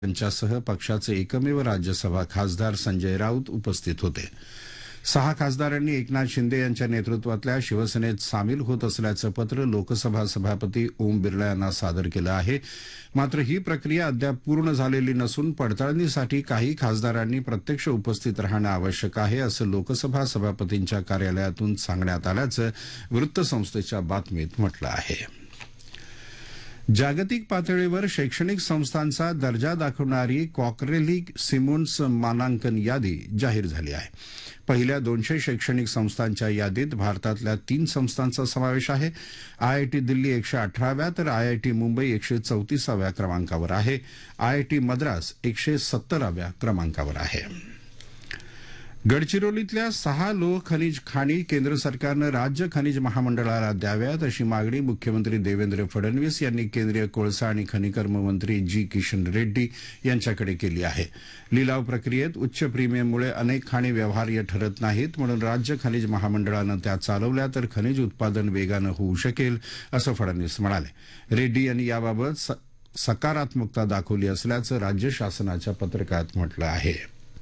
त्यांच्यासह पक्षाचे एकमेव राज्यसभा खासदार संजय राऊत उपस्थित होते. 6 खासदारांनी एकनाथ शिंदे यांच्या नेतृत्वातल्या शिवसेनेत सामील होत असल्याचं पत्र लोकसभा सभापती ओम बिर्ला यांना सादर केलं आहे. मात्र ही प्रक्रिया अद्याप पूर्ण झालेली नसून पडताळणीसाठी काही खासदारांनी प्रत्यक्ष उपस्थित राहणं आवश्यक आहे, असं लोकसभा सभापतींच्या कार्यालयातून सांगण्यात आल्याचं वृत्तसंस्थेच्या बातमीत म्हटलं आहे. जागतिक पातळीवर शैक्षणिक संस्थांचा दर्जा दाखवणारी कॉकरेली सिमोन्स मानांकन यादी जाहीर झाली आहे. पहिल्या 200 शैक्षणिक संस्थांच्या यादीत भारतातल्या 3 संस्थांचा समावेश आहे. आयआयटी दिल्ली 118व्या तर आयआयटी मुंबई 134व्या क्रमांकावर आहे. आयआयटी मद्रास 170व्या क्रमांकावर आहे. गडचिरोलीतल्या 6 लोह खनिज खाणी केंद्र सरकारनं राज्य खनिज महामंडळाला द्याव्यात अशी मागणी मुख्यमंत्री देवेंद्र फडणवीस यांनी केंद्रीय कोळसा आणि खनिकर्म मंत्री जी किशन रेड्डी यांच्याकडे केली आहे. लिलाव प्रक्रियेत उच्च प्रीमियममुळे अनेक खाणी व्यवहार्य ठरत नाहीत, म्हणून राज्य खनिज महामंडळानं त्या चालवल्या तर खनिज उत्पादन वेगानं होऊ शकेल, असं फडणवीस म्हणाले. रेड्डी यांनी याबाबत सकारात्मकता दाखवली असल्याचं राज्य शासनाच्या पत्रकात म्हटलं आहे.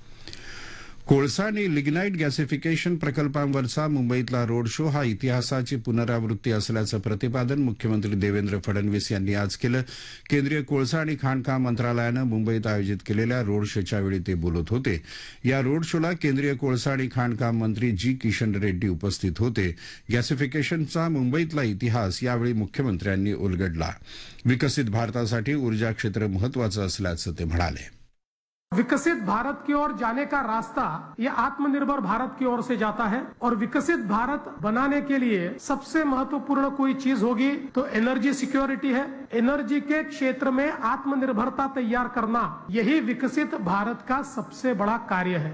कोळसा आणि लिग्नाईट गॅसिफिकेशन प्रकल्पांवरचा मुंबईतला रोड शो हा इतिहासाची पुनरावृत्ती असल्याचं प्रतिपादन मुख्यमंत्री देवेंद्र फडणवीस यांनी आज केलं. केंद्रीय कोळसा आणि खाणकाम मंत्रालयानं मुंबईत आयोजित केलेल्या रोड शोच्या वेळी ते बोलत होते. या रोड शोला केंद्रीय कोळसा आणि खाणकाम मंत्री जी किशन रेड्डी उपस्थित होते. गॅसिफिकेशनचा मुंबईतला इतिहास यावेळी मुख्यमंत्र्यांनी उलगडला. विकसित भारतासाठी ऊर्जा क्षेत्र महत्वाचं असल्याचं ते म्हणाले. विकसित भारत की ओर जाने का रास्ता ये आत्मनिर्भर भारत की ओर से जाता है और विकसित भारत बनाने के लिए सबसे महत्वपूर्ण कोई चीज होगी तो एनर्जी सिक्योरिटी है. एनर्जी के क्षेत्र में आत्मनिर्भरता तैयार करना यही विकसित भारत का सबसे बड़ा कार्य है.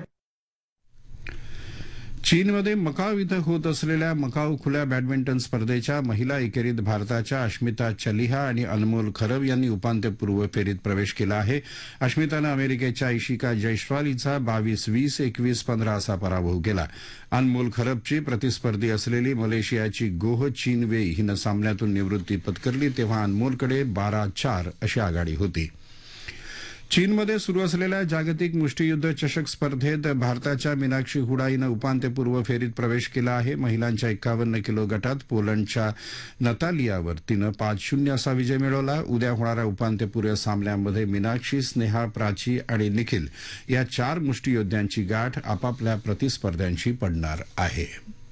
चीनमध्ये मकाव इथं होत असलेल्या मकाव खुल्या बॅडमिंटन स्पर्धेच्या महिला एकेरीत भारताच्या अश्मिता चलिहा आणि अनमोल खरब यांनी उपांत्यपूर्व फेरीत प्रवेश केला आहे. अश्मितानं अमेरिकेच्या इशिका जयस्वाल हिचा 22-20, 21-15 असा पराभव केला. अनमोल खरबची प्रतिस्पर्धी असलेली मलेशियाची गोह चीनवेई हिनं सामन्यातून निवृत्ती पत्करली, तेव्हा अनमोलकडे 12-4 अशी आघाडी होती. चीनमध्ये सुरू असलेल्या जागतिक मुष्टियुद्ध चषक स्पर्धेत भारताच्या मीनाक्षी हुडा हिनं उपांत्यपूर्व फेरीत प्रवेश केला आहे. महिलांच्या 51 किलो गटात पोलंडच्या नतालियावर तिनं 5-0 असा विजय मिळवला. उद्या होणाऱ्या उपांत्यपूर्व सामन्यांमध्ये मीनाक्षी, स्नेहा, प्राची आणि निखिल या 4 मुष्टियोद्ध्यांची गाठ आपापल्या प्रतिस्पर्ध्यांशी पडणार आहे.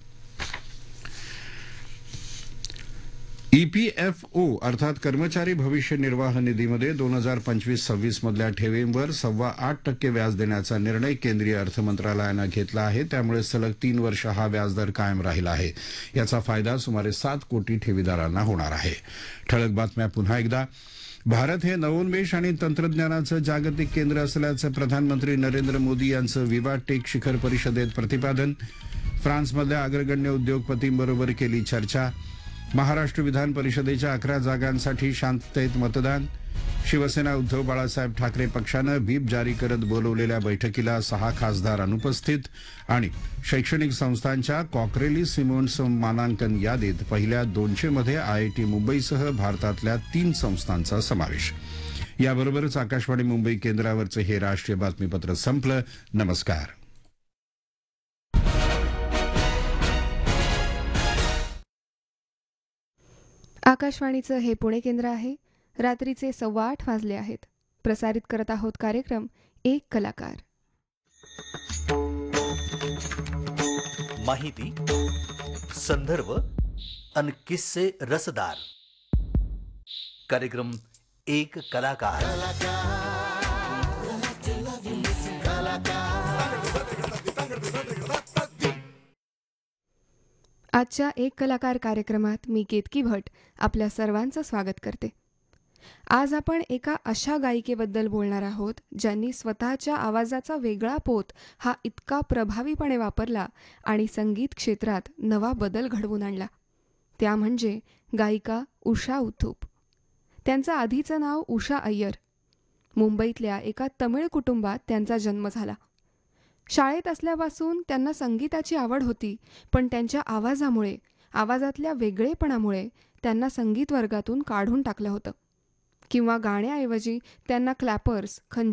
ईपीएफओ अर्थात कर्मचारी भविष्य निर्वाह निधीमध्ये 2025-26 मधल्या ठेवींवर 8.25% व्याज देण्याचा निर्णय केंद्रीय अर्थ मंत्रालयानं घेतला आहे. त्यामुळे सलग 3 वर्ष हा व्याजदर कायम राहिला आहे. याचा फायदा सुमारे 7 कोटी ठेवीदारांना होणार आहे. ठळक बातम्या पुन्हा एकदा. भारत हे नवोन्मेष आणि तंत्रज्ञानाचं जागतिक केंद्र असल्याचं प्रधानमंत्री नरेंद्र मोदी यांचं विवा टेक शिखर परिषदेत प्रतिपादन. फ्रान्समधल्या अग्रगण्य उद्योगपतींबरोबर केली चर्चा. महाराष्ट्र विधान परिषदेच्या 11 जागांसाठी शांततेत मतदान. शिवसेना उद्धव बाळासाहेब ठाकरे पक्षानं व्हीप जारी करत बोलवलेल्या बैठकीला 6 खासदार अनुपस्थित. आणि शैक्षणिक संस्थांच्या कॉकरेली सिमोन्स मानांकन यादीत पहिल्या 200 मध्ये आयआयटी मुंबईसह भारतातल्या 3 संस्थांचा समावेश. याबरोबरच आकाशवाणी मुंबई केंद्रावरचं हे राष्ट्रीय बातमीपत्र संपलं. नमस्कार. आकाशवाणीचं हे पुणे केंद्र आहे. रात्रीचे 8:15 वाजले आहेत. प्रसारित करत आहोत कार्यक्रम एक कलाकार. माहिती, संदर्भ आणि किस्से रसदार. कार्यक्रम एक कलाकार. आजच्या एक कलाकार कार्यक्रमात मी केतकी भट आपल्या सर्वांचं स्वागत करते. आज आपण एका अशा गायिकेबद्दल बोलणार आहोत ज्यांनी स्वतःच्या आवाजाचा वेगळा पोत हा इतका प्रभावीपणे वापरला आणि संगीत क्षेत्रात नवा बदल घडवून आणला. त्या म्हणजे गायिका उषा उत्थुप. त्यांचं आधीचं नाव उषा अय्यर. मुंबईतल्या एका तमिळ कुटुंबात त्यांचा जन्म झाला. शाळेत असल्यापासून त्यांना संगीताची आवड होती, पण त्यांच्या आवाजामुळे, आवाजातल्या वेगळेपणामुळे त्यांना संगीत वर्गातून काढून टाकलं होतं. किंवा गाण्याऐवजी त्यांना क्लॅपर्स, खंजीर